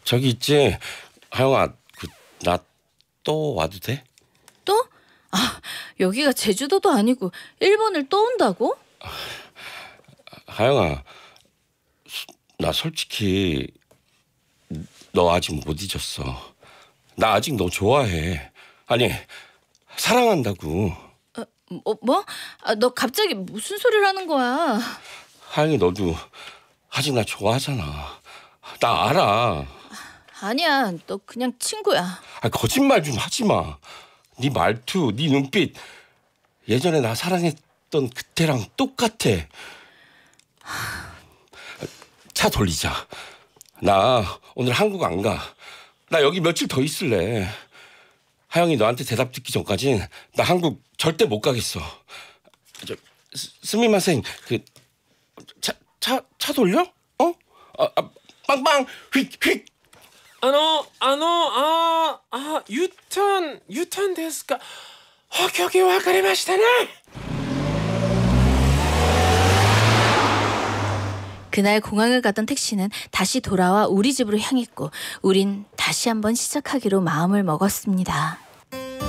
저기 있지. 하영아, 나 또 와도 돼? 또? 아, 여기가 제주도도 아니고 일본을 또 온다고? 하영아, 나 솔직히 너 아직 못 잊었어. 나 아직 너 좋아해. 아니, 사랑한다고. 뭐? 아, 너 갑자기 무슨 소리를 하는 거야? 하영이, 너도 아직 나 좋아하잖아. 나 알아. 아니야, 너 그냥 친구야. 거짓말 좀 하지 마. 네 말투, 네 눈빛, 예전에 나 사랑했던 그때랑 똑같아. 차 돌리자. 나 오늘 한국 안 가. 나 여기 며칠 더 있을래. 하영이 너한테 대답 듣기 전까진 나 한국 절대 못 가겠어. 스미마셍, 차 돌려? 어? 빵빵 휙 휙. 유턴ですか? 오케이, 오케이, わかりましたね. 그날 공항을 가던 택시는 다시 돌아와 우리 집으로 향했고 우린 다시 한번 시작하기로 마음을 먹었습니다.